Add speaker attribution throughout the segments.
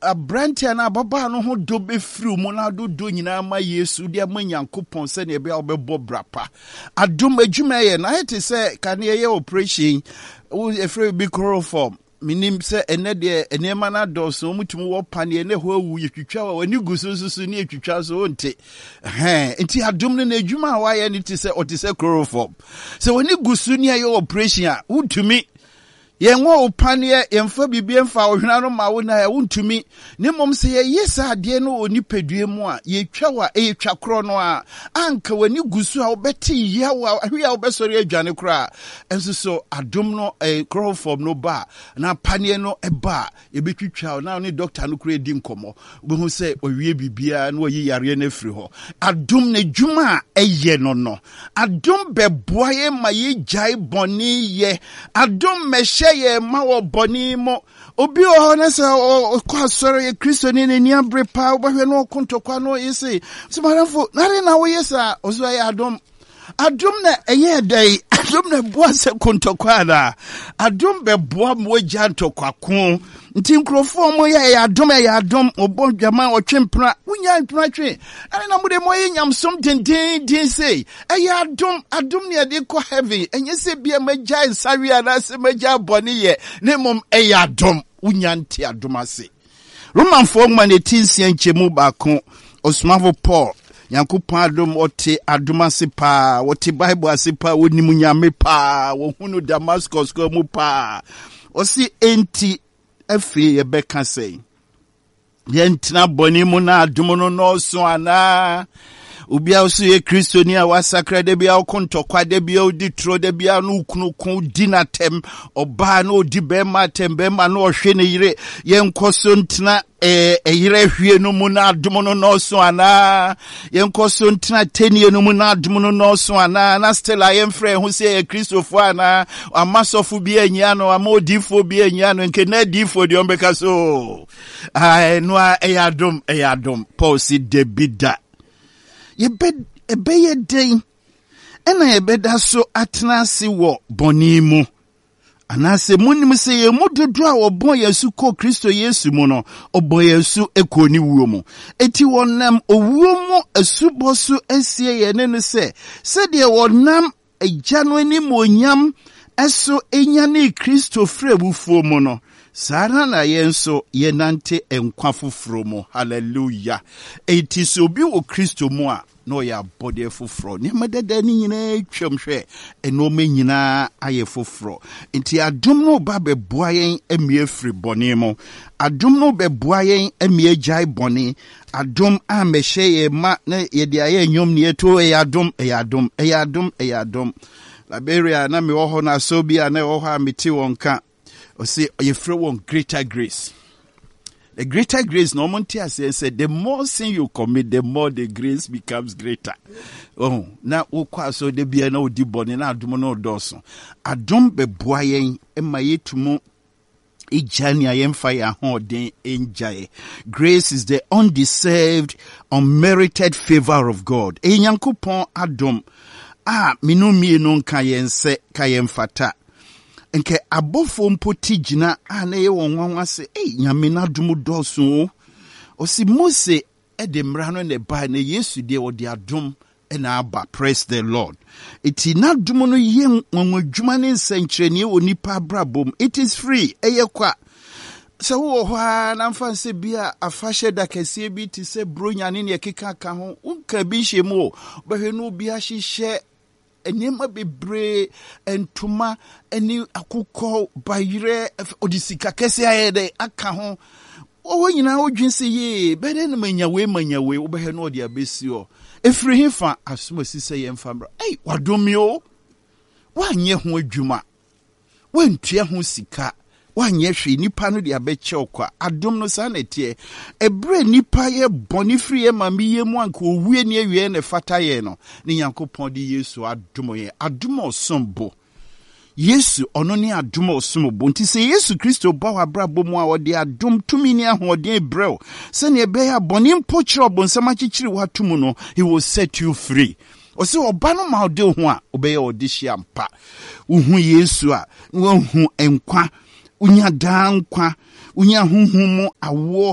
Speaker 1: a brantia na baba no ho do be free mu na do nyina ma Yesu de ma Nyankopon se ne be obebo brapa adom adwuma ye na it say kan ye operation we free be chloroform minim se ene de enema na doso mutumu wo pane ne ho awu yetwitwa wa ni gusususu ne yetwitwa so nte enti adom ne adwuma wa ye ne ti se otise chloroform so woni gusu ne ye operation a wutumi yenwo opane yemfa bibie mfa ohwena no ma wo na ya wontumi ne mom se ye yesa ade no onipadue mu a yetwa wa yetwa kro no a anka wani gusu a obeti ya wa ahwe a obesori adwane kro enso so adom no chloroform no ba na pane no eba yebetwitwa na ne doctor no kro edi nkomo obehu se owie bibia na oyi yare na firi ho adom na dwuma eye no adom beboa ye ma ye jai boni ye adom meshe ye ma wo boni mo obi o na se o kwa soro ye Kristo ni ni abre pa obahwe no kontokwa no yesi simaranfo na wo yesa ozo ya adom na eye dai adom na boa se kontokwa na adom be boa mo gya ntokwa ko nti nkrofo mo ye ya adom obodwama otwempra wunya ntwa twe na mo de mo ye nyamsom den say adom ne de ko heavy enye se bia magya nsawia na se magya boni ye ne mom adom wunya nti adom ase Roman 4:18 nchemu ba ko Osmavo Paul Nyankopon adom ote adom ase pa wote Bible ase pa woni mu nyame pa wo hunu Damascus ko mu pa osi enti afi yebeka sei yentina boni mu na adom no so ana ubia osu ye Kristo ni a wasakra de bia okontokwa de bia oditro de bia no ukunu dinatem oba na odi bema tembe ma na ohwe ne yire yenkoso ntina yire hwie no mu na adom no so ana yenkoso ntina tenie no mu na adom no so ana na still I am frɛ ho se ye Kristofo ana amasofu bia nya no amodifo bia nya no nke na difo de ombeka so no adom Paul si debida Yebeye den ena yebeda so atnase wo boni mu anase munim se ye mudodo a obon Yesu ko Kristo Yesu mu no obon Yesu ekoni wuo mu eti wonam owuo mu asubosu asie ye ne no se de wonam agya no ani monyam eso enya ne Kristo frebufuo mu no Sara na yenso yenante enkwa foforo mu hallelujah eti so bi wo Kristo mu a no ya body foforo ne madada ni nyina twamhwe eno me nyina aye foforo enti adom no ba beboa yen emie firi bone mu adom no beboa yen emie jai bone adom a mehye ye ma na ye dia ye nyom ne eto adom Liberia na me wo ho na so bia na wo ho a meti wonka o say you free one greater grace. The greater grace, no one said, the more sin you commit, the more the grace becomes greater. Oh, now, so de be no di boni na adumo no doso. Adom be boyen emaye tumo ijania yemfire hoden enjaye. Grace is the undeserved, unmerited favor of God. Enyankopon adom. Minumi no kayense kayemfata. Nke abofo mpoti jina na ye wonwanwa se nyame na dum doso osi Mose edemra no ne ba na Yesu de odi adom na aba praise the Lord iti na dum no ye nwanwadwuma ne nsankyerene onipa brabom it is free eyekwa se wo ho na mfa se bia afahye da kase bi ti se bronyane ne keka ka ho unka bi hyemu bahwe no bi ahyehyɛ enema bebre entuma eni akukọ bayire odisika kese ayede aka ho wo nyina odwinse ye bede na manyawe wo behe no odi abesi o efiri hifa asomasi se ye mfambra wadomi o wanye ho adwuma wantua ho sika wanye hwe nipa no de abeche okwa adom no sa na tie ebre nipa ye boni free ye mamiye mu anka owie ne awie ne fata ye no ne Nyankopon di Yesu adom ye adom osombo Yesu ono ne adom osombo nti se Yesu Kristo ba wa brabo mu a ode adom tumi ne ahoden brɛw se ne be ya boni mpo kire obonsam akikiri watumu no he will set you free. Ose oba no ma ode ho a obeye odihia mpa uhu Yesu a wo hu enkwa unya dankwa unya huhumu awo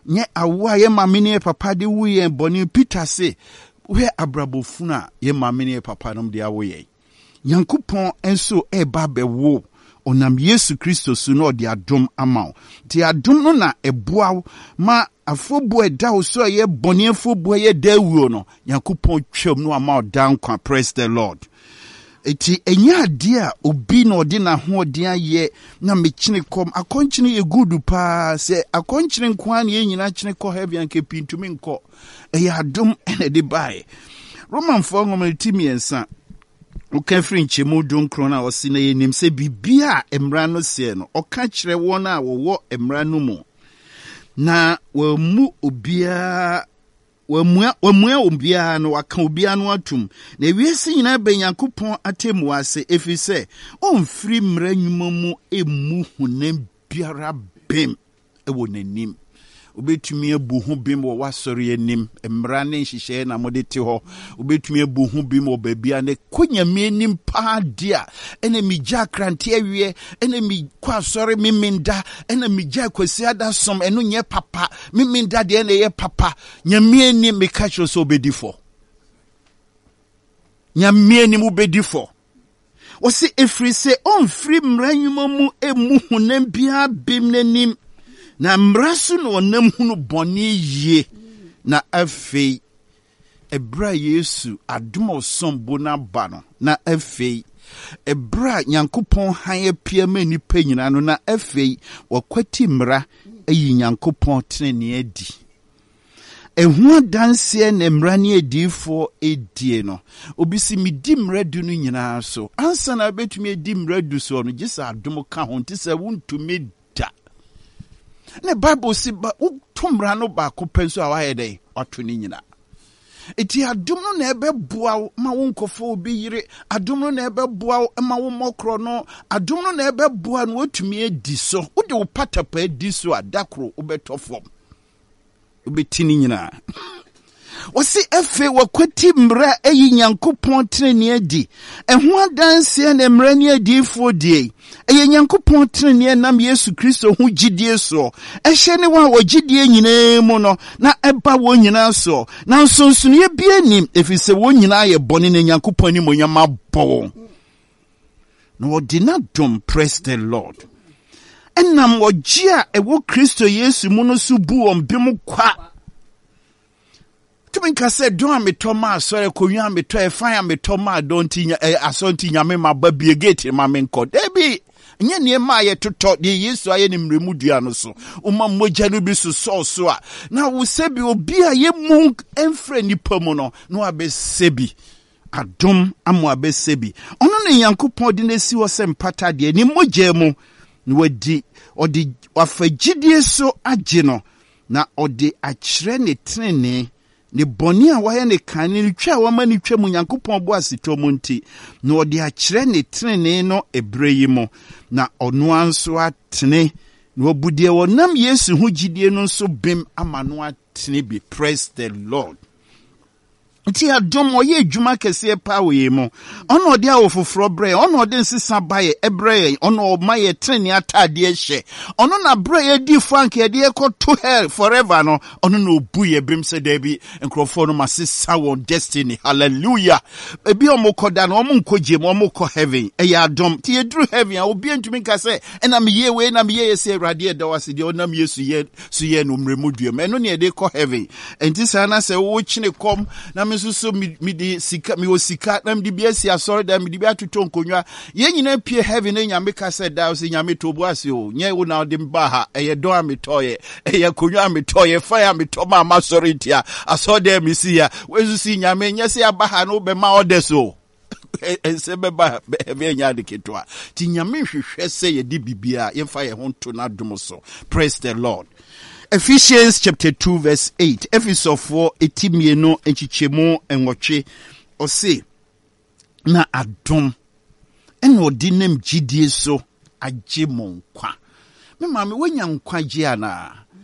Speaker 1: nye awa ye mamine papa de wuye boni Peter say we abrabofuna ye mamine papa nom de awoye Nyankopon enso eba bewo onam Yesu Kristo su no de adom ama ti adom no na eboa ma afobo eda wo so ye boni afobo ye dawuo no Nyankopon twam no ama dan kwa. Praise the Lord. Eti enya dia obi na odi na ho odi aye na mechine kom akonchine ye gudu pa se akonchine nkwa na ye nyina chine ko heavy anke pintumi nko eya adom ene de bae Roman fo ngom timi ensa uka firi nchemu donkro na osi na ye nim se bibia emra no se no oka kire won a wo emra no mu na wamu obia wamua obia no waka obia no atum na wiese nyina be Nyankopon atemu ase efise onfiri mra nwuma mu emu hunam biara bem ewo nanim obetumi abu ho bim wo wasori anim emra ne nhihye na mode te ho obetumi abu ho bim wo babia ne konyame anim pa dia ene migya krante awie ene mi kwa sori miminda ene migya kwasi ada som eno nye papa miminda de ene ye papa nyame anim me catch so obedifo nyame anim obedifo osi efri se onfri mra nwuma mu emu hunam bia bim nanim na mrasu no onam hunu boni ye na afei ebra Yesu adom osombo na ba no na afei ebra Nyankopon han apia manipa nyina no na afei wakwati mra ayi Nyankopon tenene adi ehu danse na mra ne adifo edie no obisi medi mra du no nyina so ansa na betumi edi mra du so no gisa adom ka ho ntisa wuntumi ne Bible si ba utumra no ba ko penso awaye dey oto ni nyina eti adom no na ebeboa ma wonkofo obi yire adom no na ebeboa ma wo mokro no adom no na ebeboa no otumi edi so wo de wo patapa edi so adakro obetofom obetini nyina wasi efe wakwati mra eyi Nyankopon treni adi eho adanse na mra ni adifo die eye Nyankopon treni nam Yesu Kristo hu gidie so ehye ne wa wogidie nyina mu no na eba wo nyina so na nsonsono ye bia nim efise wo nyina ye bone na Nyankopon ni monyama bo no odina dom. Praise the Lord. Enam ogia ewo Kristo Yesu mu no so bu ombem kwa Tumi kase don me toma sore konwa me to e fan me toma don ti asonti nyame maba biegate ma me nko debi nye ne ma ye toto de Yesu aye ne mremu dua no so uma mogya no bi so a na wo sebi obi a ye mu emfre nipa mu no no abesebi adom amo abesebi ono ne Nyankopon de nesi wo se mpata de ni mogya mu wadi odi wafagidie so age no na odi akire ne trene ne boni a waye ne kan ne twa wa ma ne twa mu Nyankopon bo asito mu nti na odi akire ne trene no ebreyi mu na ono anso atene na obudie wonam Yesu hu gidie no nso bem amano atene bi. Praise the Lord. Ti adom oye adwuma kese pa we mu ono de awofofro bre ono de nsesa baye ebre ono maye treni atade ehye ono na bre ye di frank ye de to hell forever no ono na obu ye bim se da bi enkrofo no masesa won destiny. Hallelujah. Ebi omokoda no omonkoje mo omoko heaven e ya adom ti ye dru heaven a obi antumi ka se na me ye we na me ye se Awurade e da wase de onam Yesu ye so ye no mremu duam eno ne de ko heaven enti sa na se wo chine kom na so mi di sika mi osika na mi di biasi asori da mi di atoto nkonwa ye nyina pie heaven na nyame ka said da so nyame tobo ase o nye wo na de mba ha eye do ametoye eye konwa ametoye fire ametoma amasori tia asori da mi si ya wezu si nyame nya se abaha no be ma odeso ense beba be nya de ketwa ti nyame hwehwe se ye di bibia ye fa ye ho to na dum so. Praise the Lord. Ephesians chapter 2 verse 8. Ephesofo etimieno enchichemu enwoche ose na adom ena odinem gidie so agye mo nkwa. Me mama wonya nkwa gye ana.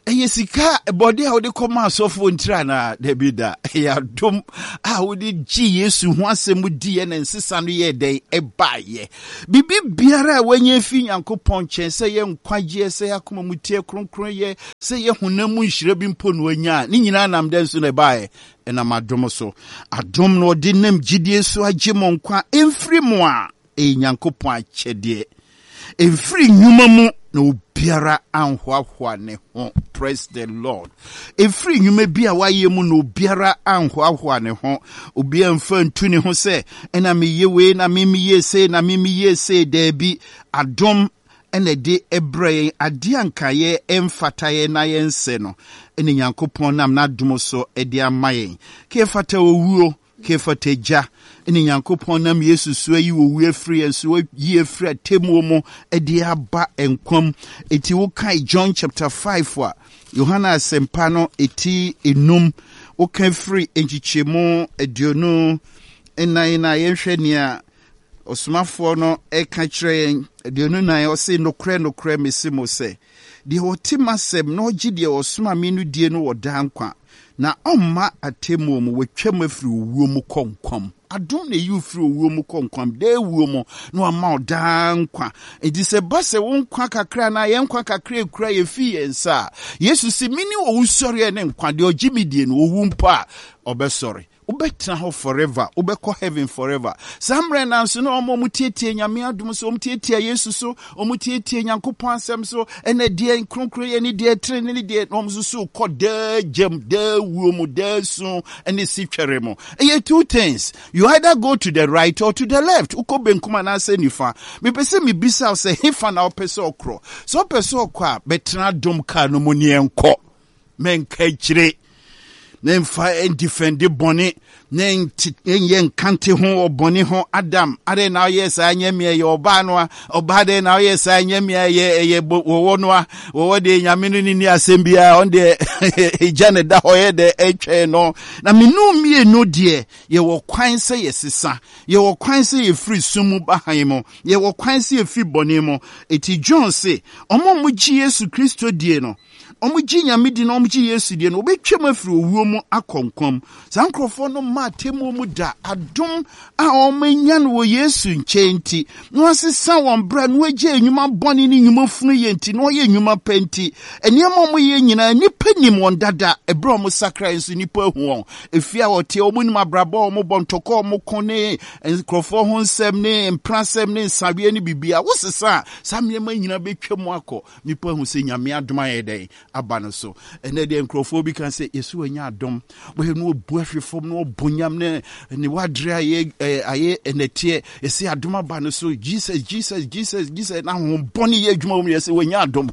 Speaker 1: Sika body how they come out so for intrana debida ya dum how did Yesu ho asemu di en nsesa no ye den ebaye bibi biara wenye fi Nyankopɔn chen se ye nkwaje se yakoma mutie kronkron ye se ye honamu nhire bi mpo no anya ni nyina nam den so na ebaye enam adom so adom no de nam gidie so agye mo nkwa emfiri mo a Nyankopɔn akyede emfiri nyuma mu no biara anhwahwa ne ho. Praise the Lord. Efri nyume bia waye mu no biara anhwahwa ne ho. Obi amfa ntu ne ho se ena me yewe na me ye se na me ye se debi adom ene de ebre ade ankaye emfataye na ye nse no ene Nyankopɔn nam na dom so e de amaye ke fata owuo ke fata ja ene Nyankopɔn nam Yesu so yi wo wu afri enso yi afri atemu mo e de aba enkwam eti wo kai John chapter 5 wa Yohana asempa no eti enum wo kan free enchichemu eduonu ena yenhwe nia osumafo no eka kire eduonu nan o se nokre mesimo se de otimasem no gide osuma menu die no wodankwa na omma atemu mu wetwam afiri owuo mu konkom adom na you free owuo mu konkom de owuo mu no ama odankwa edi se base wonkwa kakra na yenkwa kakra ekura ye fi yensa Yesu si mini owusori ne nkwa de ogimidie no owu mpa obesori ubetra ho forever ubeko heaven forever samre nanso no omutietie nyame adom so omutietie Yesu so omutietie Nyankopɔn asɛm so ene die kronkron ye ne die tre ne die omso so koda jam da wuomu da so ene sitwere mo two things you either go to the right or to the left ukobenkuma na se nifa me pese me bisa se hefa na opese okro so opese okwa betra dom ka no mo ne enko menka kire Nemfa en defendi boni nen yen kante ho oboni ho Adam ade na yes anyame ye oba no oba de na yes anyame ye wo no wo de nyame no ni asembia on de ejane da ho ye de etwe no na menu mie no de ye wo kwan se ye sesa ye wo kwan se ye free sumu bahan mo ye wo kwan se ye free boni mo eti John say omo mu gi Yesu Kristo die no omuji nyame di na omuji Yesu die no obetwam afiri owuo mu akonkom sankrofo no matemu mu da adom a omanya no wo Yesu nchenti no asesa won bra no agye enwuma boni ni nwuma funu yenti no ye enwuma penti eniam mo ye nyina nipa nim won dada ebra mo sakra enso nipa hu won efia wote omunim abraba mo bontoko mo kone enkrofo ho nsem ne emprasem ne nsawe ne bibia wo sesa samyema nyina betwam akọ nipa hu se nyame adom ayeden abano so ene de enkrofo bi kan say Yesu anya adom bo he no obu ahwefom no obonyam ne wadre aye enetie esi adom abano so Jesus na ho boni ye adwuma wo yesi wanya adom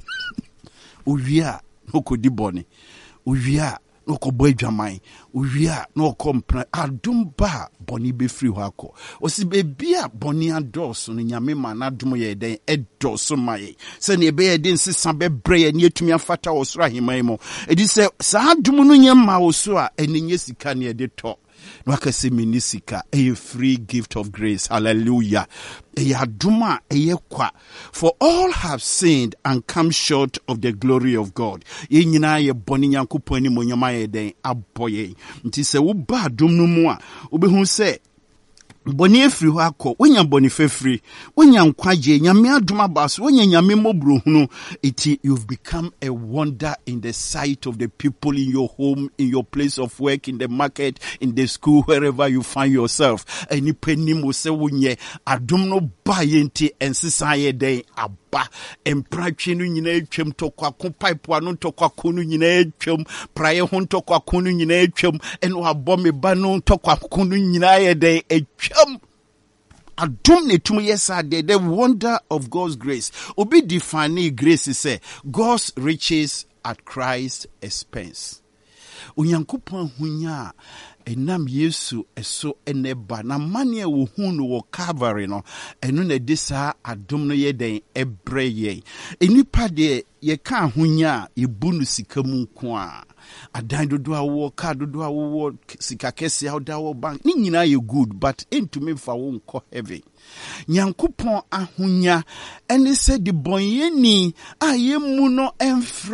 Speaker 1: owia no kodi boni owia no ko bo adwaman owia no ko mpra adom ba boni be free ho akọ osi be bia boni adoso no nyame ma na adom ye den edoso maye se ne be ye den sesa be bre ne atumi afata wo soro aheman mo edi se sa adom no nyama wo so a enye sika ne de to no akase minisika a free gift of grace. Hallelujah. For all have sinned and come short of the glory of God. Ye nyina ye boni Nyankopɔn ni monyama ye den aboye. Nti se wo ba adom no mu a obehu se boni efiri ho akọ wonya boni fefiri wonya nkwaje nyame adom abaso wonya nyame mobro hunu iti you've become a wonder in the sight of the people in your home, in your place of work, in the market, in the school, wherever you find yourself. Any penny mo se wonye adom no ba yenti ensesa ye den aba empratwe no nyina atwam tokwa ko pipe ano tokwa ko no nyina atwam praye ho tokwa ko no nyina atwam eno abome ba no tokwa ko no nyina ye den adom ne tum yesa the wonder of God's grace. Obi define grace say God's riches at Christ's expense. Onyankopɔn hunya enam Yesu eso eneba na mane wo hu no wo Calvary no eno na de saa adom no ye den ebre ye enipa de ye ka hunya ye bunu sika mu nko a adan dodo awo ka dodo awo sika kese awda wo bank ni nyina ye good but entumi fa wo nko heaven Nyankopɔn ahunya ene se de bonyeni a ye mu no emfra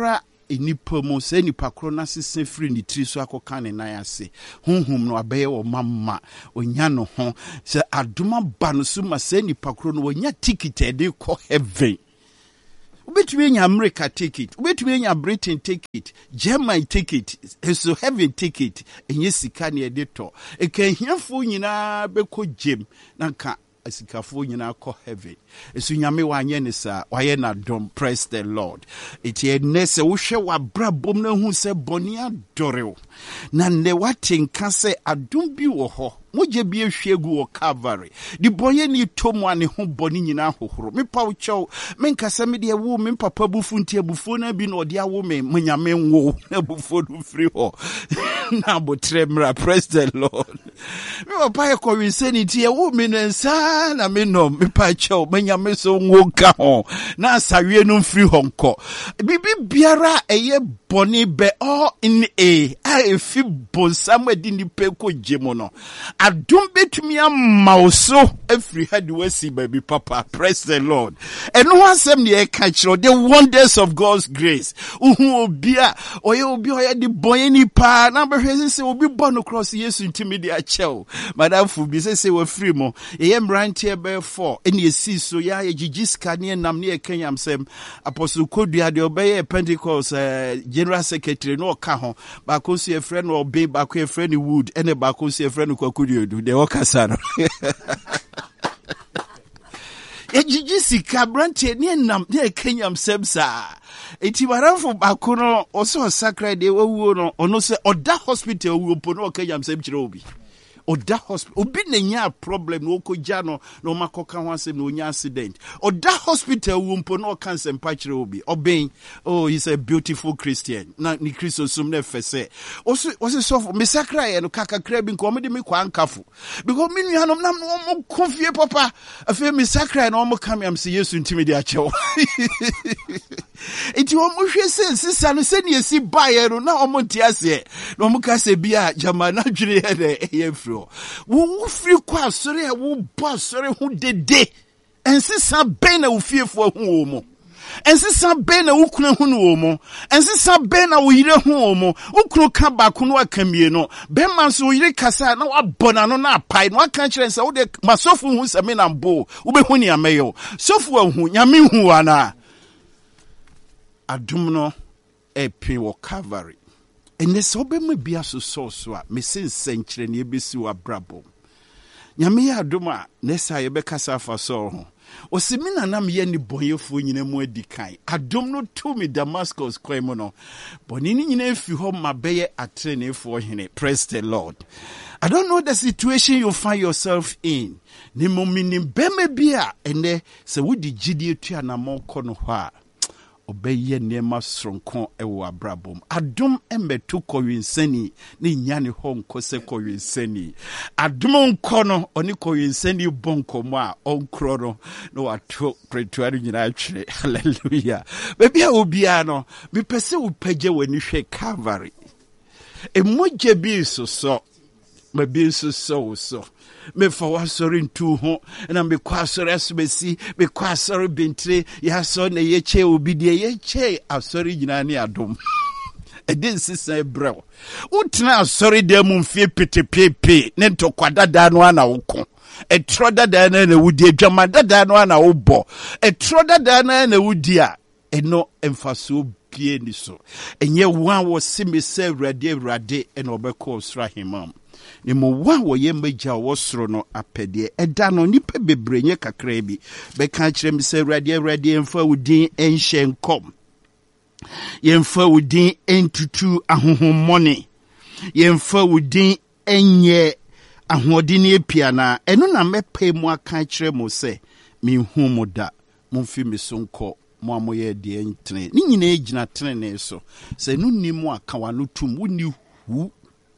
Speaker 1: enipa mu se nipa kro na sese free ni tri so akoka ne nan ase honhom no abeye wo mamma onya no ho se adoma ba no so ma se nipa kro no wonya ticket e de ko heaven. Ubetumi enya America ticket, ubetumi enya Britain ticket, German ticket, so heaven ticket, enye sika ne de to. E kan hiafo nyina beko gem na nka asikafo nyina ko heaven. Esu nyame wanye ne sa, waye na dom, praise the Lord. Eti enese wo hwe wa brabom na hu se boni adore. Na ne watenka se adom bi wo ho. Moje bi ehwegu wo Calvary. Di boye ni tomu ane ho boni nyina hohoro. Me pa wo chow, me nkasa me de wo me papa bufu ntia bufo na bi na ode awo me nyame nwo na bufo du free ho. Na botre mra, praise the Lord. Me papa e ko winsanity e wo me nsa na me no me pa chow me nyame so nwo ka ho. Na asawie no free ho nko. Bibi biara eye boni be all in a efi bonsam adi ni pe ko jemo no. Adum betumi amauso every head wasi baby papa, praise the Lord. And no asem ne catch the wonders of God's grace. Uhu obia oye di boy ni pa na be hwese se obi born across Yesu ntimi de achew. Madam fu bi se we free mo. Ye mrantie be 4 ene esi so ya gigiska ne nam ne Kenyam sem apostle Kodua de obeye Pentecost general secretary no ka ho ba ko so e friend no obe ba ko e friend Wood ene ba ko so e friend Kwakudio do de okasa no Sika branche ne nam ne Kenyam semsa eti baranfo bakono oso sakra de wawuo no ono se oda hospital wuo po no Kenyam sem kire obi oda hospital obi na nya problem no okoja no no makoka ho asem no onya accident oda hospital wuo po no cancer mpa kire obi oben oh he's a beautiful Christian na ni Christo sum na fese oso so me sakra ye no kakakra bi nko me de me kwa ankafo because me nuanom nam no konfie papa afi me sakra na omo kam am se Yesu ntimi de achewo enti omo hwe sisa no se ne esi baye no na omo ntiase na omo ka se bia jamana dwere he de ye fro wo free kwa sori wo boss sori hu dede ensisa ben na wo fiefo hu omo ensisa ben na wo kuna hu no omo ensisa ben na wo yire hu omo wo kunu ka ba kunu akamie no ben man so yire kasa na wa bona no na apai no aka kire nsa wo de masofu hu same na mbo wo be hu ni ameyo sofu hu nyame hu ana adum no epi wo Calvary ene so be me bia so a me sensenkire ne ebesi wa brabom nyame ya adum a nesa ye be kasa fa so ho osimina nam ye ni boyefo nyina mu adikan adum no to me Damascus kwemu no boni ni nyina efi ho mabeye atrenefo hene, praise the Lord. I don't know the situation you find yourself in ni momini beme bia ene se wodi gidie tua na monko no ho a obeye nema sronko ewo abrabom adum emetu kowinsani ni nyane ho nkose kowinsani adum nko no oni kowinsani bonko mo a onkro no no wato pretuari nyina atwere hallelujah bebi a obia no me pese wo page wani hwe Calvary emoje bi so me bi so me for wasori ntu ho na me kwasori asubesi me kwasori bintre ya so na yeche obidie yeche asori nyina ne adom edin sisa ebrew utna asori de mu mfie petepepe ne ntokwadada no ana woko etro dada na wudi adwama dada no ana wobo etro dada na wudi a eno emfaso bie ni so enye wan wo simese awrade ena obekọ osra himam ni mo wa wo ye magya wo soro no apede eda no nipa bebrenye kakra bi be ka kire mi se awrade emfa wudin enhyenkom yemfa wudin entutu ahohommone yemfa wudin enye ahodini epiana eno na mepe mu aka kire mo se mi hu mo da mo fi mi sonko mo amoye de entre ni nyina egina trene so se nu nimu aka wa no tum woni hu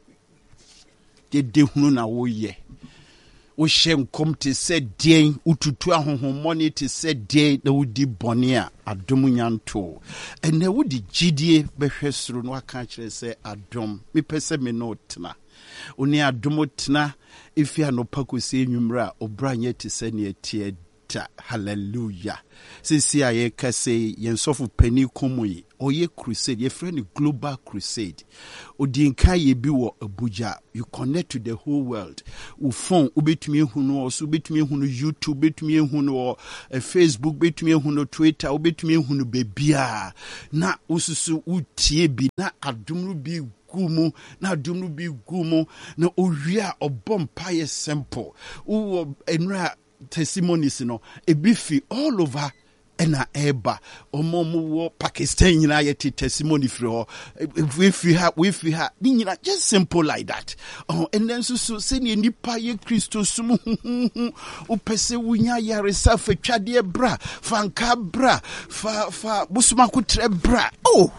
Speaker 1: de hunu na wo ye wo hyenkom te se den ututu ahohommone te se den na wodi bone a adom nyanto ene wodi gidie behwesoro no aka kire se adom me pese me no tena oni adom tena ifi anopa kosi enwumra obranye te se ne etie Twitter. Hallelujah. Sisi aye kase yensofu peni komoyi. Oye crusade. Ye friend global crusade. Odinka ye bi wo Abuja. You connect to the whole world. Ufon ubetumi hunu osu ubetumi hunu YouTube, ubetumi hunu Facebook, ubetumi hunu Twitter, ubetumi hunu bebia. Na ususu utie bi na adumru bi gumu na adumru bi gumu na owia obompaye simple. Uwo enra testimonies no ebifi all over ena eba omomu Pakistan nyina yeti testimony free we fi ha nyina just simple like that. And then so seni nipa ye Kristo sum upese wunya yaresa fa twade bra fanka bra fa busuma kutre bra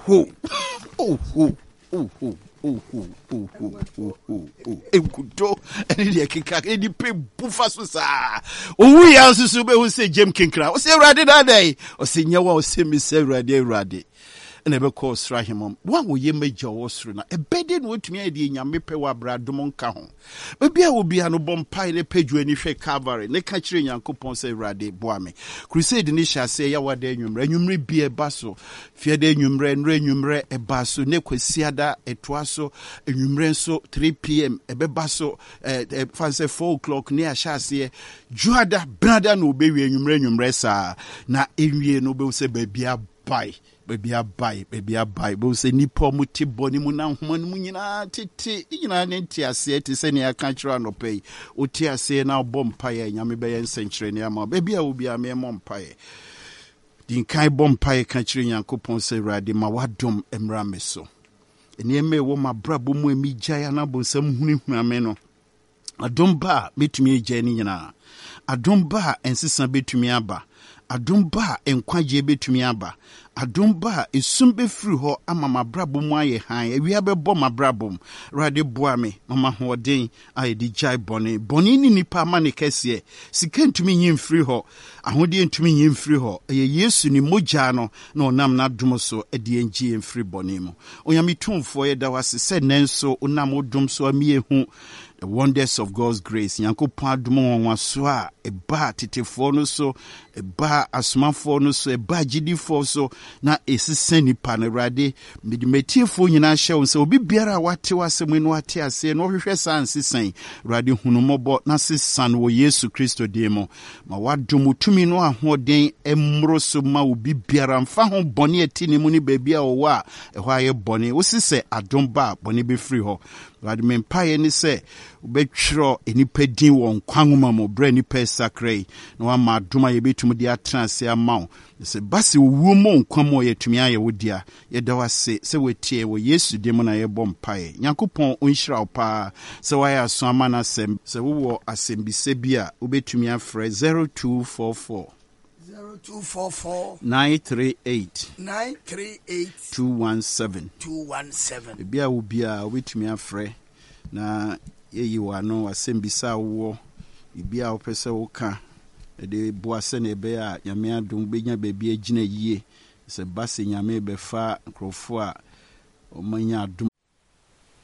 Speaker 1: Ekudo eni de keka eni pe bufa so sa owu ya susu be hu se Jem Kinkra o se Awurade da dai o se nyawa o se mi se Awurade na be call Srahimom wa wo ye meja wo soro na ebede no otumi ade nyame pe wa bradom nka ho bia wo bia no bompai ne page ani hwe Calvary ne ka kire Nyankopon se Awurade boa me crusade ni sha se ya wada anwumre bia baso fiade anwumre e baso ne kwasiada etoaso anwumre nso 3 pm ebebaso fanse 4 o'clock ne asha se juada brada no obewie anwumre sa na enwie no be se babia bai baby abai bo se nipa mu ti boni mu na homa mu nyina tete nyina ne nti ase te se ne aka kira no pay o ti ase na bompaye nyame be yen senkyere ne ama baby a obi a me mompaye din kai bompaye ka kire Nyankopon se Awurade ma wadom emra me so ene me wo mabrabo mu emi gya na bo sam hunihuna me no adom ba metumi gya ni nyina adom ba ensesa betumi aba adom ba enkwaje betumi aba adom ba esum befiri ho ama mabrabo mu aye han awia bebo mabrabo Awurade boa me mama hoden aye di jai boni ni nipa ma ne kese sika ntumi nyi mfiri ho ahode ntumi nyi mfiri ho eye Yesu ni mogya no na onam na dom so edi enji mfiri boni mu onyame tumfo ye da wase se nenso onam odom so amiehu the wonders of God's grace. Nyankopon adom wanso a eba tetefo no so eba asomafo no so eba gidifo so na esisen nipa na Awurade medimetifo nyina hye so obi biara wate wasem no ate ase no hwehwe san sisen Awurade hunumobo na sisan wo Yesu Kristo demo ma wadom tumi no ahoden emro so ma obi biara mfa ho bone atini mu ni baabi a wo a ehwa ye bone wo sise adom ba bone be free ho Awurade mempaye ni se ubetwro enipa din won kwanwoma mo bra nipa sakrai na wa ma adoma ye betum dia transe amaw se basi wuo mo nkwamo ye tumi aye wodia ye da wase se wetie wo Yesu dem na ye bompaye Nyankopon onhyira opa se wa ya so amana sem se wo asembise bia ubetumi afre 0244 938 217 bia wo bia ubetumi afre na yeyi wano asembisa wo bia opese wo ka de boase ne be a nyame adom benya baabi agina yie se base nyame be fa nkrofo a o manya adom